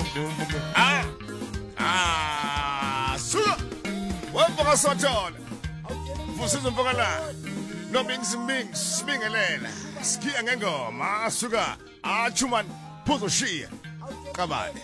Suka wempoka sothola fusizo mpokala nomingzimbing sibingelela sikia ngengoma suka achuman phuzo shiya qabane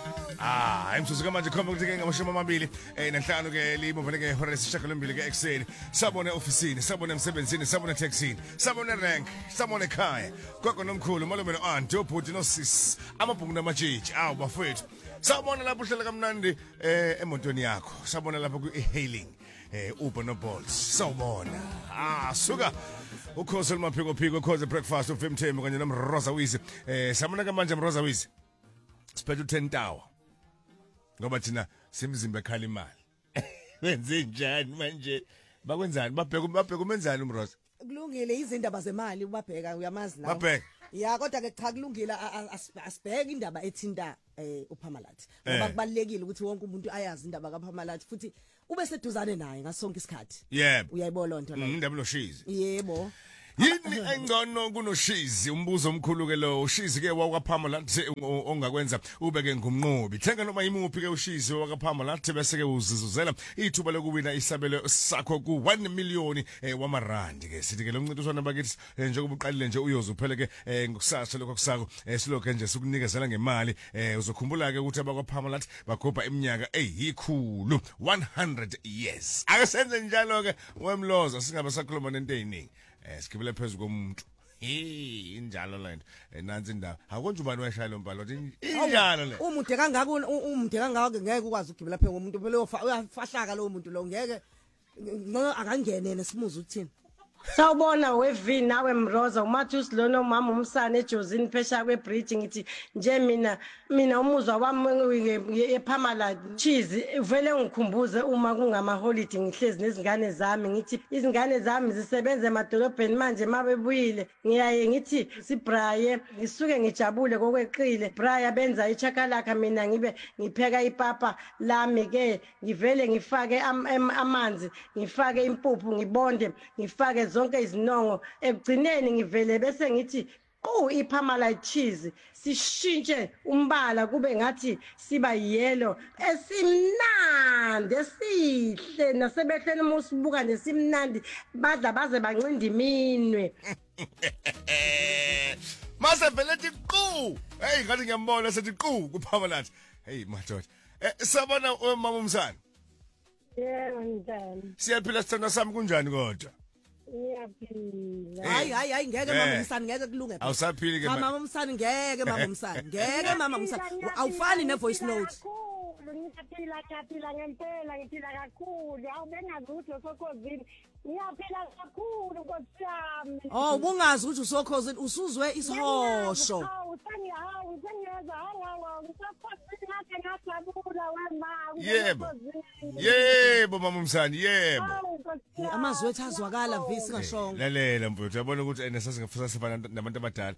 imsuzu manje khomba ukuthi ke ngamashumi amabili nanhlanu ke libovele ke ihora lesishiyagalombili ke ekseni sabone ofisini sabone emsebenzini sabone taxini sabone rank sabone ekhaya gogo nomkhulu malume no aunt obhuti no sis amabhungu namatshitshi bafethu sabona lapho uhlela kamnandi emotweni yakho sabona lapho ku e-hailing Uber no Bolt sawubona suka ukhosi limaphiko phiko ukhosi breakfast uFemthembu kanye nomroza Wizi sabona manje mroza Wizi siphethe u10 Tower ngoba thina simzimba ekhala imali wenze njani manje bakwenzani babheka umenzani umroza kulungile izindaba zemali ubabheka uyamazi la babheka ya kodwa ke cha kulungile asibheke indaba ethinta uPhamalathi ngoba kubalekile ukuthi wonke umuntu ayazi indaba kaPhamalathi futhi ube seduzane naye ngasonke isikhathi yebo uyayibona lonto la indaba noshizi yebo yini engcono kunoshizi umbuzo omkhulu ke lo ushizi ke wakwaPhamalathi ongakwenza ube ke ngumnqobi thenga noma yimuphi ke ushizi wakwaPhamalathi bese ke uzizuzela ithuba lokuwina isabelo sakho ku 1 million wamarandi ke sithi ke lo mncintiswano bakithi njengoba uqalile nje uyoze uphele ke ngokusasa lokho kusako silokho nje sikunikezela ngemali uzokhumbula ke ukuthi abakwaPhamalathi bagobha iminyaka eyikhulu 100 years akasenze njalo ke wemloza singabe sakhuluma nento eziningi sikibele phezulu komuntu injalo lento nansi indaba akonje ubani washaya lo mbhalo injalo le umude kangaka ngeke ukwazi ukugibela phezulu komuntu phela uyafahlaka lo muntu lo ngeke akangene nesimuzi uthini Sawubona wevi nawe Mroza uMathus lona umama umsane eJozini phesha kweBridge ngithi nje mina umuzwa wami ePhamalathi cheese vele ngikhumbuze uma kungama holiday ngihlezi nezingane zami ngithi izingane zami zisebenza emadolobheni manje mabebuyile ngiyaye ngithi sibraye ngisuke ngijabule kokweqile braya benza ichakalaka mina ngibe ngipheka ipapa lami ke ngivele ngifake amanzi ngifake impuphu ngibonde ngifake zonke izinongo ekugcineni ngivele bese ngithi iPhamalathi cheese sishintshe umbala kube ngathi siba yellow esimnandi esihle nasebehleni musibuka nje simnandi badla baze bancinda iminwe mase vele thi hey ngathi ngiyambona sethi kuPhamalathi hey madoda sabona mama umsana yebo njani siyaphila sithanda sami kunjani kodwa Ngiyaphila. Hayi ngeke mama umsana ngeke kulunge. Awusaphili ke mama umsana ngeke mama umsana. Ngeke mama umsana. Awufani ne voice note. Ngiyaphila ngempela ngiphila kakhulu. Awubengazi ukuthi usokhozini. Ngiyaphila kakhulu nkosiyami. Oh ubungazi ukuthi usokhozini usuzwe isihosho. Usengiyeza usokhozini ngajabula wema. Yebo mama umsana yebo. Amazwi ethu azwakala visi ngashongo. Lalela mfowethu uyabona ukuthi nesasingafisa sifana nabantu abadala.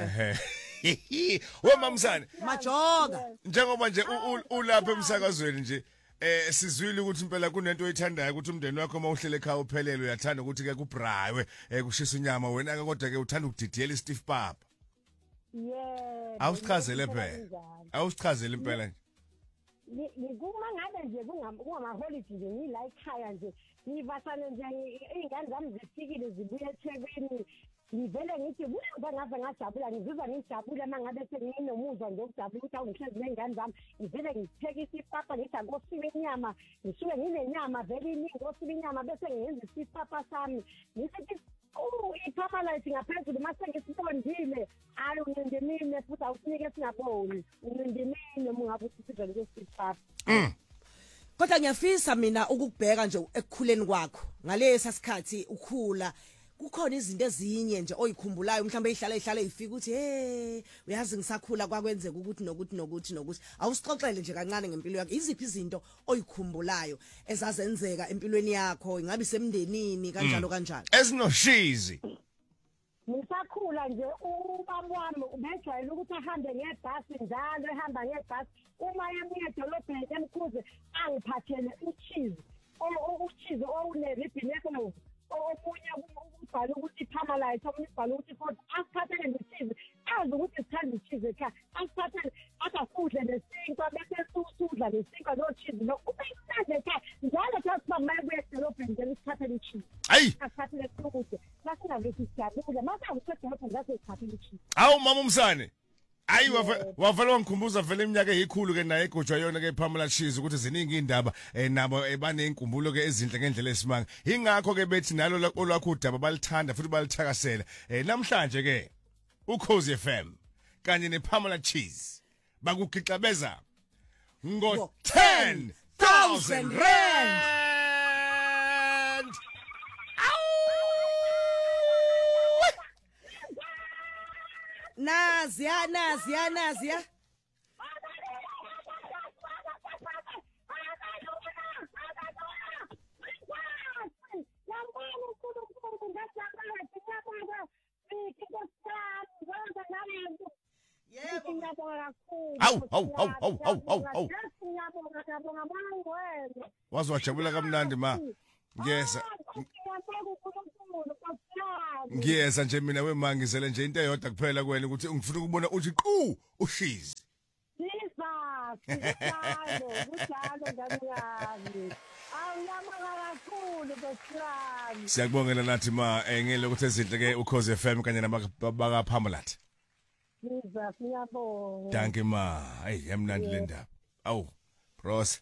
Wemamsana majoga njengoba nje ulapha emsakazweni nje sizwile ukuthi impela kunento oyithandayo ukuthi umndeni wakho mawuhlele ekhaya uphelele uyathanda ukuthi ke kubraywe kushisa inyama wena ke kodwa ke uthanda ukudidiyela iSteve Papa awusichazele phela awusichazele impela nje ngikuma ngabe nje kungama holiday nje ngila ekhaya nje ngivasane nje ingane zami zifikile zibuye eThekwini ngivele ngithi buya ngabe ngajabula ngizizwa ngijabula mangabe senginomuzwa nje ukujabula ukuthi awungihlezi nengane zami ngivele ngitheka isipapa ngithi akosiwe inyama ngisuke nginenyama vele iningi ngosiwe inyama bese ngenza isipapa sami ngithi iPhamalathi ngaphezulu mase ngisibondile hayi unindimine futhi awusinike singaboni unindimine mungabe usizwe lesipapa kodwa ngiyafisa mina ukukubheka nje ekukhuleni kwakho ngalesa sikhathi ukhula kukhona izinto ezinye nje oyikhumbulayo mhlawumbe ihlala ifika ukuthi uyazi ngisakhula kwakwenzeka ukuthi nokuthi awusixoxele nje kancane ngempilo yakho iziphi izinto oyikhumbulayo ezazenzeka empilweni yakho ingabe semndenini kanjalo ezinoshizi Ngisakhula nje ubaba wami ubejwayele ukuthi ahambe ngebhasi njalo ehamba ngebhasi uma ebuya edolobheni eMkhuze angiphathele ucheese owune-ribbon ekhulu omunye ubhala ukuthi Phamalathi omunye ubhala ukuthi Ford asiphathele ngecheese azi ukuthi sithanda ucheese ekhaya asiphathele akafudle nesinkwa lesinkwa no-cheese lo ube mnandi ekhaya njalo nje siba mayebuya edolobheni nje isithathele i-cheese Hayi, asithathele kude masingabethi siyabula masangithi edolobheni ngase isithathele i-cheese awu mama umsane. Ayi wavela wangikhumbuza vele iminyaka eyikhulu ke naye egojwa yona ke Pamela Cheese ukuthi ziningi indaba nabo baneyinkumbulo ke ezinhle ngendlela esimanga. Ingakho ke bethi nalo olwakho udaba balithanda futhi balithakasela. Namhlanje ke uKhosi FM kanye nePamela Cheese bakugixabeza ngo 10,000 rand. Naziya. Awu. Wazwajabula kamnandi ma. Ngiyeza nje mina wemangizele nje into eyodwa kuphela kuwena ukuthi ngifuna ukubona uthi qhu ushizi. Siyakubongela nathi ma ngele ukuthi ezinhle ke uKhosi FM kanye nabaka Pamela. Siyabonga. Thank you ma. Hayi yamnandi le ndaba. Awu. Bros.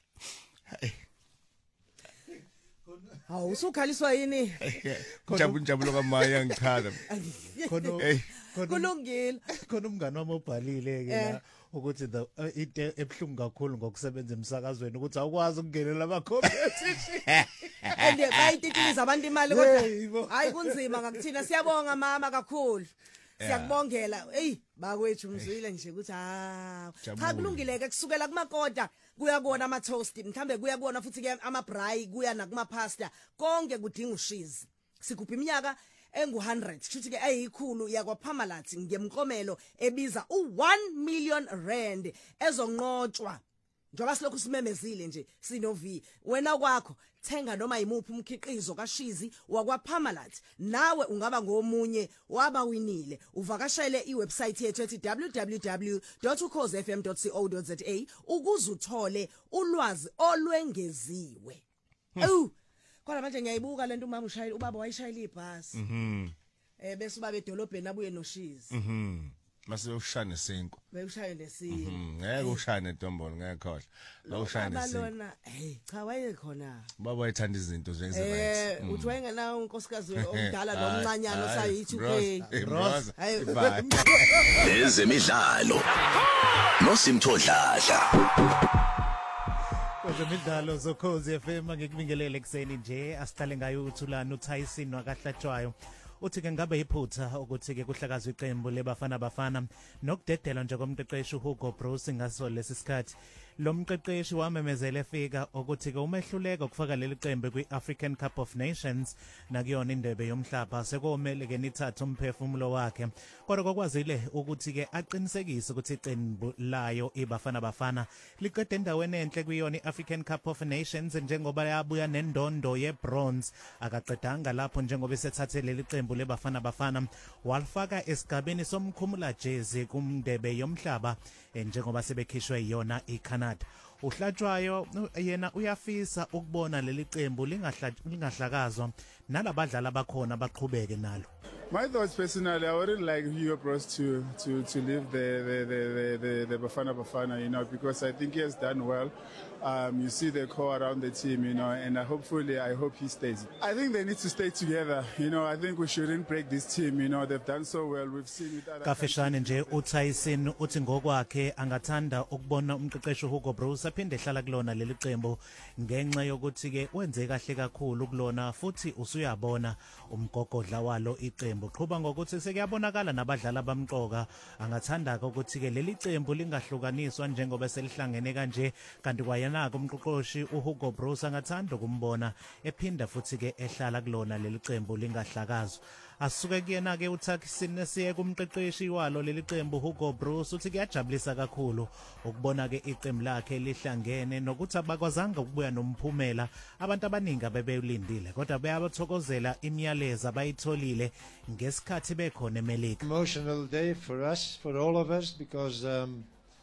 Hawu usukhaliswa yini? Injabulo kaMaya ngichada. Kulungile. Khona umngane wami obhalile ke la ukuthi into ebhlungu kakhulu ngokusebenza emsakazweni ukuthi awukwazi ukungenela ama-competition. Ande bayititiliza abantu imali kodwa hayi kunzima ngakuthina siyabonga mama kakhulu. Siyakubongela. Bakwethu umzwile nje ukuthi cha kulungile ke kusukela kumakota kuya kuona ama toast mhlambe kuya kuona futhi ke ama braai kuya nakuma pasta konke kudinga ushizi. Sikuphi iminyaka engu100 kushuthi ke ayikhulu yakwa Pamela ngemkomelo ebiza u1 million rand ezonqotshwa. Njoba silokhu simemezile nje sinovi wena kwakho thenga noma yimuphi umkhiqizo kaShizi wakwa Pamela nawe ungaba ngomunye wabawinile uvakashele iwebsite yethu ethi www.ukhozifm.co.za ukuze uthole ulwazi olwengeziwe. Kodwa manje ngiyayibuka lento umama ushayela ubaba wayishayela ibhasi. Bese ubaba edolobheni abuye noShizi. Mase ushane sinko. Bekushaya lesinko. Ngeke ushane Ntombolo ngekhohle. La ushane sinko. Balona cha wayekhona. Baba wayethanda izinto njengezibantu. Uthi wayengena unkosikazi omdala nomncanyana osayi2K. Bros. Ezemidlalo. Nosimthodladla. Kwezemidlalo zoKhosi FM ngikubingelele ekseni nje asihlale ngayo uthulana uTyson wakahlatshwayo. Uthi ke ngabe iphutha ukuthi ke kuhlakazwe iqembu lebafana nokudedela nje komqeqeshi uHugo Broos ngaso lesisikhathi lo mqeqeshi wamemezela efika ukuthi ke umehluleka ukufaka leli qembu kwiAfrican Cup of Nations nakuyona indebe yomhlaba sekomele ke nithatha umphefumulo wakhe kodwa kokwazile ukuthi ke aqinisekise ukuthi iqembu layo ibafana liqede endaweni enhle kuyona iAfrican Cup of Nations njengoba yabuya nendondo yebronze akaqedanga lapho njengoba esethathe leli qembu lebafana walifaka esigabeni somkhumula jezi kumndebe yomhlaba njengoba sebekhishwe yona iCanada. Uhlatshwayo yena uyafisa ukubona leli qembu lingahlakazwa nalabadlali abakhona baqhubeke nalo. My thoughts personally, I wouldn't like Hugo Broos to leave the Bafana, you know, because I think he has done well. You see the core around the team, you know, and I hope he stays. I think they need to stay together, you know. I think we shouldn't break this team, you know. They've done so well. We've seen with other Kafeshane nje uTyson uthi ngokwakhe angathanda ukubona umqeqeshi uHugo Broos aphinde ehlala kulona leli qembu ngenxa yokuthi ke wenze kahle kakhulu kulona futhi usuyabona umgogodla walo iqembu. Qhuba ngokuthi sekuyabonakala nabadlali abamqoka angathanda ukuthi ke leli qembu lingahlukaniswa njengoba selihlangene kanje kanti kwayena umqoqoshi uHugo Broos angathanda ukumbona ephinda futhi ke ehlala kulona leli qembu lingahlakazwa. Asuke kuyena ke uTyson siye kumqeqeshi walo leli qembu uHugo Broos uthi kuyajabulisa kakhulu ukubona ke iqembu lakhe lihlangene nokuthi abakwazanga ukubuya nomphumela abantu abaningi abebelindile kodwa bayabathokozela imiyalezo abayitholile ngesikhathi bekhona eMelika. Emotional day for us, for all of us, because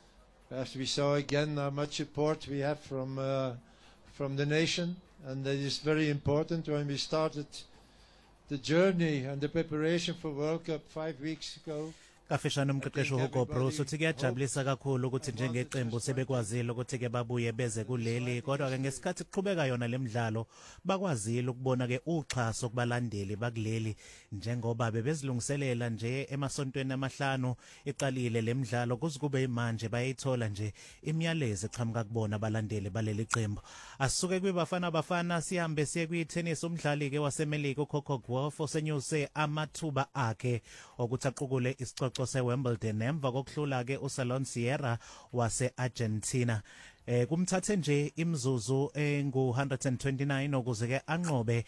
as we saw again, how much support we have from the nation, and that is very important. When we started the journey and the preparation for World Cup 5 weeks ago, kafishana umqeqeshi uHugo Bruce uthi kuyajabulisa kakhulu ukuthi njengeqembu sebekwazile ukuthi ke babuye beze kuleli, kodwa ke ngesikhathi kuqhubeka yona lemidlalo bakwazile ukubona ke uxhaso kubalandeli bakuleli, njengoba bebezilungiselela nje emasontweni amahlanu iqalile lemidlalo kuze kube manje bayithola nje imiyalezo eqhamuka kubona abalandeli baleli qembu. Asisuke kwibafana sihambe siye kwi-tennis. Umdlali ke wasemelika uCoco Gauff osenyuse amathuba akhe ukuthi aqukule isicoco seWimbledon emva kokuhlula ke uSalon Sierra wase-Argentina. Kumthathe nje imzuzu engu-129 ukuze ke anqobe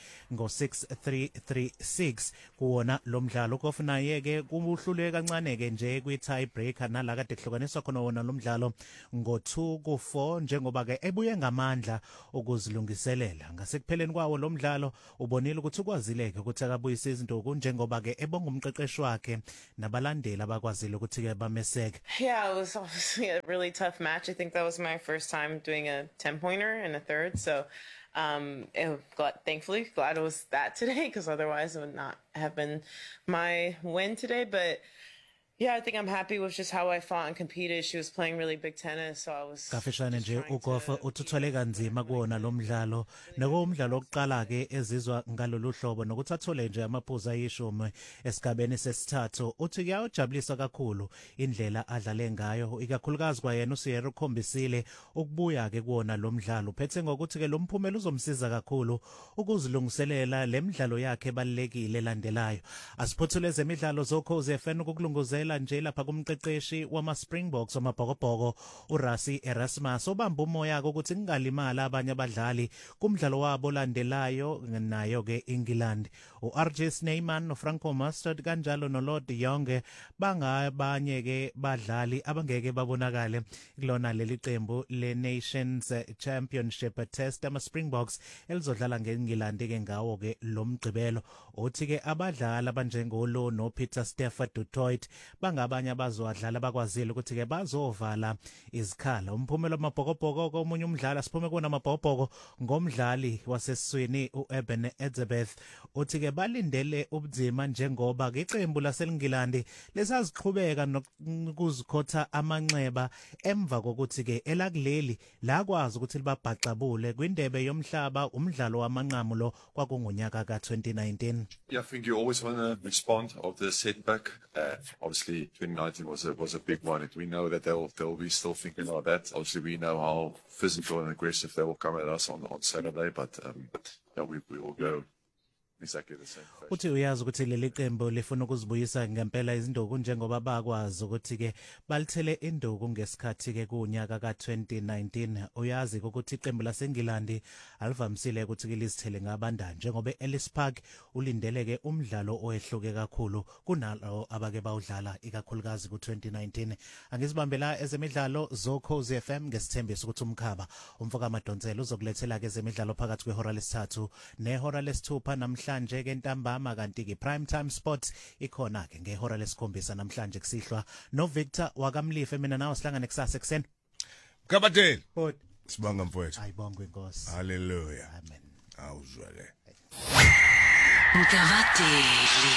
ngo-6-3-3-6 kuwona lo mdlalo. Gauff naye ke kuhlulwe kancane ke nje kwi-tie breaker nala kade kuhlukaniswa khona wona lo mdlalo ngo-2-4 njengoba ke ebuye ngamandla ukuzilungiselela. Ngasekupheleni kwawo lo mdlalo ubonile ukuthi ukwazile ke ukuthi akabuyise izinduku njengoba ke ebonga umqeqeshi wakhe nabalandeli abakwazile ukuthi ke bameseke. Yeah, it was obviously a really tough match. I think that was my first time doing a 10-pointer in a third, so thankfully glad it was that today, because otherwise it would not have been my win today. But yeah, I think I'm happy with just how I fought and competed. She was playing really big tennis, so I was kafishane nje uGauff uthuthwele kanzima kuona lo mdlalo, noko umdlalo oqala ke ezizwa ngalolu hlobo nokuthi athole nje amaphuzu ayishumi esigabeni sesithathu. Uthi kuyajabulisa kakhulu indlela adlale ngayo, ikakhulukazi kwayena uSierra ukhombisile ukubuya ke kuona lo mdlalo uphethe ngokuthi ke lo mphumela uzomsiza kakhulu ukuzilungiselela lemidlalo yakhe ebalekile elandelayo. Asiphothule ezemidlalo zoKhozi FM ukulunguzela nje lapha kumqeqeshi wama-Springboks wamabhokobhoko uRassie Erasmus obamba umoya ukuthi kungalimala abanye abadlali kumdlalo wabo olandelayo nayo ke England. uRJ Snyman noFranco Mustard kanjalo noLord de Jong bangabanye ke badlali abangeke babonakale kulona leli qembu le-Nations Championship Test ama-Springboks elizodlala ngeNgilandi ke ngawo ke lo mgqibelo. Uthi ke abadlali abanjengolo noPeter Stafford du Toit bangabanye abazowadlala bakwazile ukuthi ke bazovala izikhala. Umphumela wamabhokobhoko komunye umdlali siphume kuona amabhokobhoko ngomdlali wasesiswini uEben Etzebeth. Uthi ke balindele ubunzima njengoba ke iqembu laseNgilandi lesaziqhubeka nokuzikhotha amanxeba emva kokuthi ke elakuleli lakwazi ukuthi libabhaxabule kwindebe yomhlaba umdlalo wamanqamu lo kwakungunyaka ka2019. Yeah, I think you always want to respond of the setback. Obviously 2019 was a big one. We know that they'll be still thinking about that. Obviously we know how physical and aggressive they will come at us on Saturday, but yeah, we will go exactly the same. Uthi uyazi ukuthi leli qembu lifuna ukuzibuyisa ngempela izinduku njengoba bakwazi ukuthi ke balithele induku ngesikhathi ke kunyaka ka2019. Uyazi ukuthi iqembu laseNgilandi alivamisile ukuthi ke lizithele ngabandani njengoba Ellis Park ulindele ke umdlalo ohluke kakhulu kunalo abake bawudlala ikakhulukazi ku2019. Angizibambela ezemidlalo zoKhozi FM ngesithembiso ukuthi umkhaba umfoka Madonsela uzokulethela ke ezemidlalo phakathi kwehora lesithathu nehora lesithupha namhlanje ke ntambama, kanti ke prime time sports ikhona ke ngehora lesikhombisa namhlanje kusihlwa no Victor wakamlife. Mina nawe sihlangane kusasa ekseni. Kabateli sibonga mfowethu. Ayibongwe Nkosi. Hallelujah. Amen. Awuzwele. Kabateli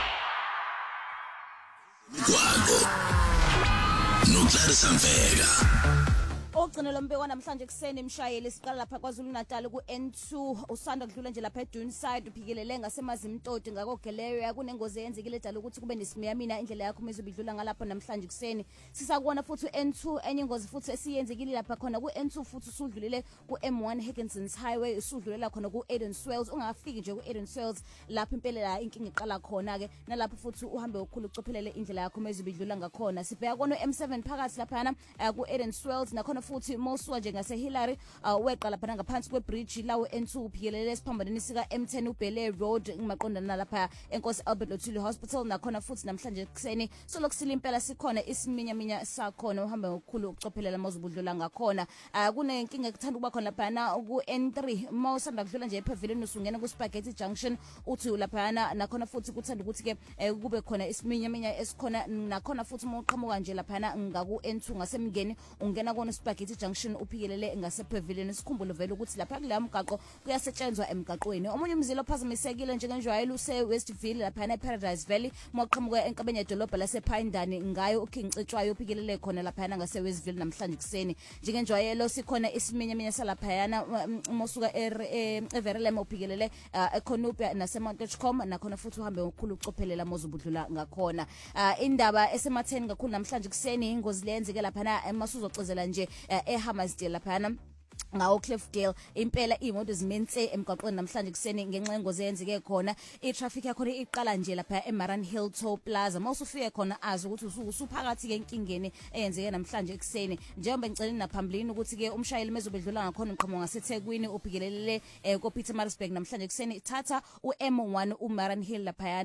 Kwago noKlarissa Mfeka. Ogcina lombeko namhlanje kuseni emshayeli siqala lapha kwaZulu Natal ku-N2 usanda kudlula nje lapha eDunside uphikelele ngasemazimtoti ngakogeleyo kunengozi eyenzekile edala ukuthi kube nesimiyamina indlela yakho mezobidlula ngalapha namhlanje kuseni. Sisakubona futhi u-N2 enye ingozi futhi esiyenzekile lapha khona ku-N2 futhi usudlulile ku-M1 Higginson's Highway usudlulela khona ku-Eden Swales. Ungafiki nje ku-Eden Swales lapha impela inkinga iqala khona ke nalapha futhi uhambe ukukhulu ucophelele indlela yakho mezobidlula ngakhona. Sibheka kona u-M7 phakathi lapha ku-Eden Swales nakhona futhi uthi mosuka nje ngase Hillary weqa lapha ngaphansi kwebridge lawo N2 uphikelele esiphambaneni sika M10 uBele Road ngimaqondana lapha eNkosi Albert Lutuli Hospital nakhona futhi namhlanje kuseni solokusila impela sikhona isiminyaminya sakhona uhamba ngokukhulu ukucophelela mawuzubudlula ngakhona kunenkinga ekuthanda ukuba khona lapha ku N3 mawusanda kudlula nje ePavillion usungena ku Spaghetti Junction uthi lapha nakhona futhi kuthanda ukuthi ke kube khona isiminyaminya esikhona nakhona futhi mawuqhamuka nje lapha ngaku N2 ngasemngeni ungena kona Spaghetti Junction uphikelele ngasePavillion isikhumbule vele ukuthi lapha kula mgaqo kuyasetshenzwa emgaqweni omunye umzila ophazamisekile njengenjwayelo use Westville lapha eParadise Valley mawuqhamuka enkabeni yedolobha lasePhindani ngayo uKingcitshwayo uphikelele khona lapha ngase Westville namhlanje kuseni njengenjwayelo sikhona isiminyaminya salapha mosuka eVerelem uphikelele eConopia naseMontechcom nakhona futhi uhambe ngokukhulu ucophelela mozubudlula ngakhona indaba esematheni kakhulu namhlanje kuseni ingozi lenzeke lapha emasuzocezela nje eHammersdale lapha ngawo Cliffdale impela imoto zimense emgaqweni namhlanje kuseni ngenxa yengozi eyenzeke khona itraffic yakho iqala nje lapha eMaran Hill Toll Plaza mawusufike khona azi ukuthi usuphakathi ke enkingeni eyenzeke namhlanje kuseni njengoba ngicela naphambilini ukuthi ke umshayeli mezobedlula ngakhona uqhamuka ngaseThekwini uphikelele koPietermaritzburg namhlanje kuseni thatha uM1 uMaran Hill lapha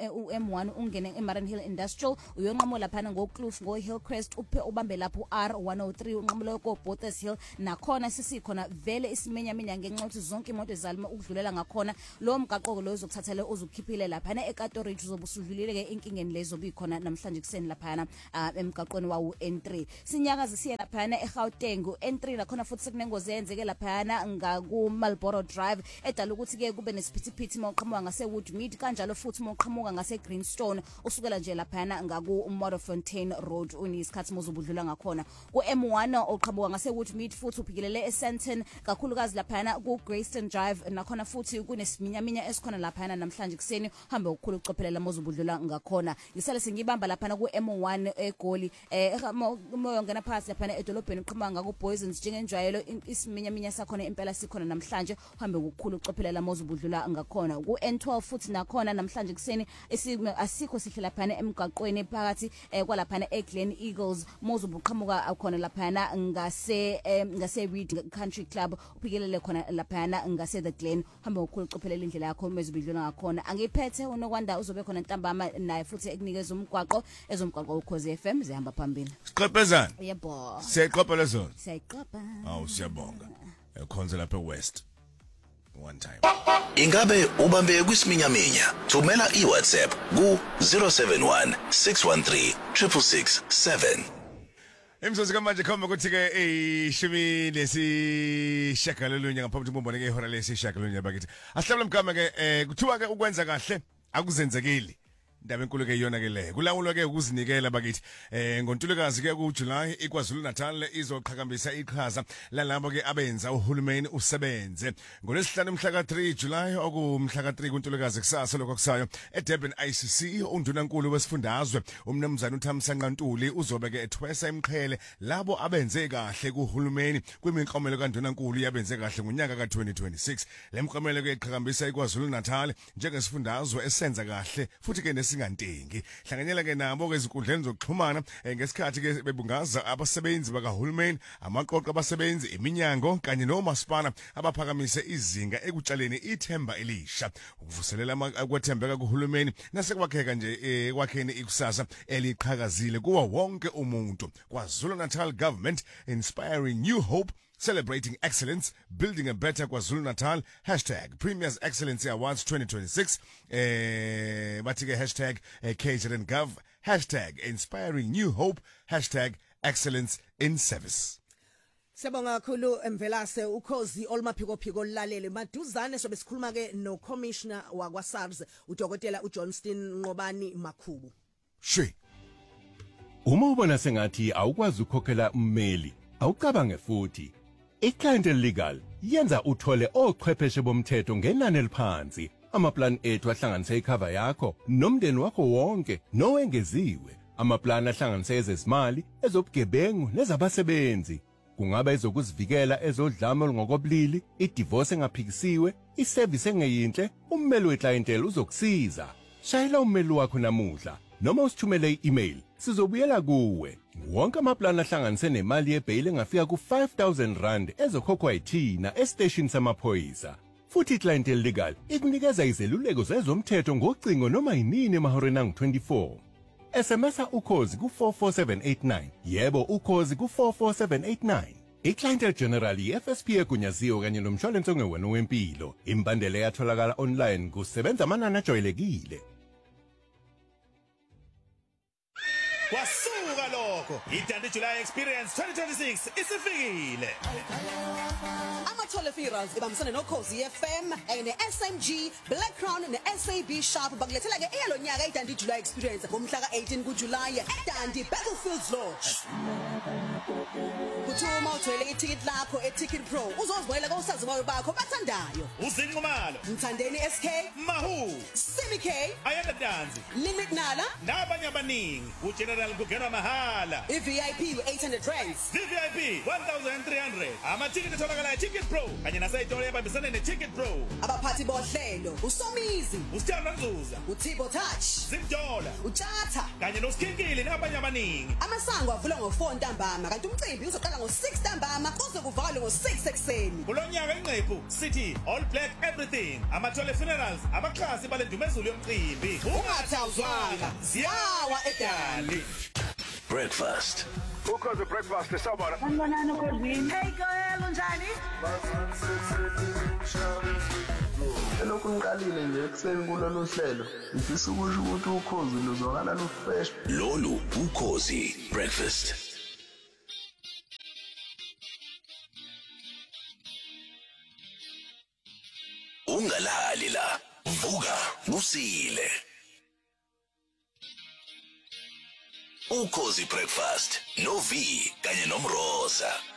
uM1 ungene eMaran Hill Industrial uyonqamo lapha ngoKloof ngoHillcrest ubambe lapho R103 unqamulo koBothers Hill nakhona sikhona vele isimenyaminya ngenxa ukuthi zonke imoto ezalima ukudlulela ngakhona lo mgaqo lo uzokuthathele uzukhiphile lapha eKatorage uzobusudlulile ke inkingeni lezo bikhona namhlanje kuseni lapha emgaqweni wawo N3 sinyakazi siye lapha eGauteng N3 lakhona futhi sekunengozi yenzeke lapha ngaku Marlborough Drive edala ukuthi ke kube nesiphithiphithi mawuqhamuka ngase Woodmead kanjalo futhi mawuqhamuka ngase Greenstone usukela nje lapha ngaku Modderfontein Road unisikhathi mozubudlula ngakhona ku M1 oqhamuka ngase Woodmead futhi uphikilele eSenton kakhulukazi lapha ku Greyston Drive nakhona futhi kunesiminyaminya esikhona lapha namhlanje kuseni hambe ukukhulu ucophelela mozubudlula ngakhona ngisale singibamba lapha ku M1 eGoli moyo ngena phakathi lapha edolobheni uqhamuka ngaku Boysons njengenjwayelo isiminyaminya sakhona impela sikhona namhlanje hambe ukukhulu ucophelela mozubudlula ngakhona ku N12 futhi nakhona namhlanje kuseni asikho sihle lapha emgaqweni phakathi kwalapha eGlen Eagles mozubuqhamuka khona lapha ngase Reed Country Club uphikelele khona lapha ngase The Glen hamba ukukhulu ucophelela indlela yakho mezubidlula ngakhona angiphethe unokwanda uzobe khona ntambama naye futhi ekunikeza umgwaqo ezomgwaqo uKhosi FM zihamba phambili siqophezana yebo siyayiqopha lezo siyayiqopha siyabonga ekhonze lapha eWest one time Ingabe ubambe kwisiminyaminya thumela iWhatsApp ku 071 613 667 Imzozi kamanje khoma ukuthi ke ishumi lesishagalolunye ngaphambi kokumbona ke ihora lesishagalolunye bakithi asihlabela mgama ke kuthiwa ke ukwenza kahle akuzenzekeli indaba enkulu ke iyona ke le kulawulwa ke ukuzinikela bakithi ngontulukazi ke ku July iKwaZulu Natal izoqhakambisa iqhaza lalabo ke abenza uhulumeni usebenze ngolesihlanu mhla ka3 July okumhla ka3 kuntulukazi kusasa lokusayo eDurban ICC undunankulu wesifundazwe umnumzana uThamsanqa Ntuli uzobe ke ethwesa imqhele labo abenze kahle kuhulumeni kwimiklomelo kandunankulu yabenze kahle ngonyaka ka2026 lemklomelo ke iqhakambisa iKwaZulu Natal njengesifundazwe esenza kahle futhi ke singantengi hlanganyela ke nabo ke izinkundleni zokuxhumana ngesikhathi ke bebungaza abasebenzi bakahulumeni amaqoqo abasebenzi eminyango kanye nomasipala abaphakamise izinga ekutshaleni ithemba elisha ukuvuselela ukwethembeka kuhulumeni nasekwakheka nje ekwakheni ikusasa eliqhakazile kuwa wonke umuntu KwaZulu Natal government inspiring new hope celebrating excellence, building a better KwaZulu Natal, #Premiers Excellency Awards 2026, hashtag KZNGov, #Inspiring New Hope, #Excellence in Service. Siyabonga kakhulu Mvelase ukhozi olmaphiko lalele maduzane sobe sikhuluma ke no commissioner wakwa SARS uDokotela uJohnston Nqobani Makhubu. Shi. Uma ubona sengathi awukwazi ukukhokhela ummeli, awucabange futhi. iClient Legal yenza uthole ochwepheshe bomthetho ngenani eliphansi. Amaplan ethu ahlanganise icover yakho nomndeni wakho wonke nowengeziwe. Amaplan ahlanganise ezezimali, ezobugebengu nezabasebenzi. Kungaba ezokuzivikela ezodlame olungokobulili, idivorce engaphikisiwe, iservice engeyinhle, ummeli weclientele uzokusiza. Shayela ummeli wakho namuhla noma usithumele i-email sizobuyela kuwe. Wonke amaplani ahlanganise nemali yebhail engafika ku-R5,000 rand ezokhokhwa yithina estation samaphoyisa. Futhi iClientele Legal ikunikeza izeluleko zezomthetho ngocingo noma yinini emahoreni angu-24. SMSa ukhozi ku44789. Yebo ukhozi ku44789. iClientele General i-FSP egunyaziwe kanye nomshwalense ongewena wempilo. Imbandela yatholakala online kusebenza amanani ajwayelekile. Kwasuka lokho, iDandi July Experience 2026 isifikile. Amathole Funerals ibambisana noKhosi FM ene SMG, Black Crown ne SAB Sharp bakulethela ke eyalo nyaka iDandi July Experience ngomhla ka18 kuJuly eDandi Battlefields Lodge. Kuthuma uthwele iticket lakho eTicket Pro uzozibonela kosaziwayo bakho bathandayo. Uzinqumalo, Mthandeni SK, Mahu, Simi K, Ayanda Danzi, Limit Nala, nabanye abaningi. Ugeneral kugenwa mahala. iVIP u800 rands. VVIP 1,300. Amathikiti atholakala eTicket Pro kanye naseyitolo ebambisene neTicket Pro. Abaphathi bohlelo uSomizi, uSithando Nzuza, uTibo Touch, Zimdola, uChatha kanye noSkhinkili nabanye abaningi. Amasango avula ngo4 ntambama kanti umcimbi uzoqala ngo6 ntambama uze kuvalwe ngo6 ekseni. Kulonyaka inqephu sithi all black everything. Amathole Funerals abaxhasi balendumezulu yomcimbi. Ungathawuzwanga siyawa eDali. Breakfast. Ukhozi breakfast esabona. Sanibonani Khosini. Hey girl unjani? Lokhu ngiqalile nje ekseni kulolu hlelo ngifisa ukusho ukuthi ukhozi luzwakala lufresh. Lolu ukhozi breakfast. Ungalali la, vuka usile. Ukhozi breakfast no V kanye nomroza.